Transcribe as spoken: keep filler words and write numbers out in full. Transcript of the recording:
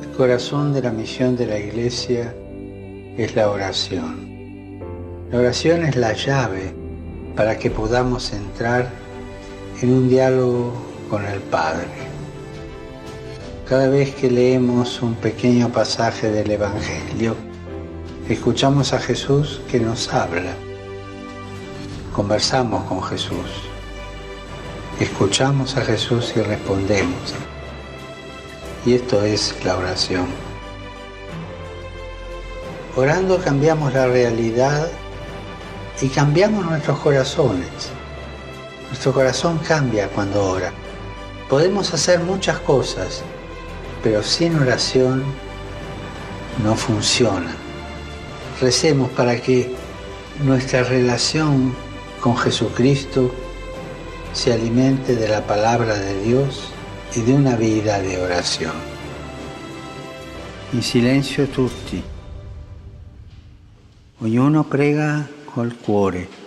El corazón de la misión de la Iglesia es la oración. La oración es la llave para que podamos entrar en un diálogo con el Padre. Cada vez que leemos un pequeño pasaje del Evangelio, escuchamos a Jesús que nos habla. Conversamos con Jesús. Escuchamos a Jesús y respondemos. Y esto es la oración. Orando cambiamos la realidad y cambiamos nuestros corazones. Nuestro corazón cambia cuando ora. Podemos hacer muchas cosas, pero sin oración no funciona. Recemos para que nuestra relación con Jesucristo se alimente de la palabra de Dios e di una vita di orazione. In silenzio tutti. Ognuno prega col cuore.